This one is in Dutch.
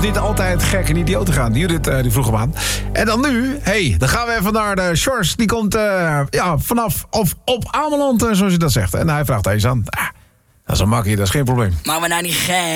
niet altijd gek en idioot te gaan. Judith die vroeg hem aan. En dan nu, dan gaan we even naar de Sjors. Die komt vanaf of op Ameland, zoals je dat zegt. En hij vraagt eens aan. Dat is een makkie, dat is geen probleem. Maar we nou niet gek.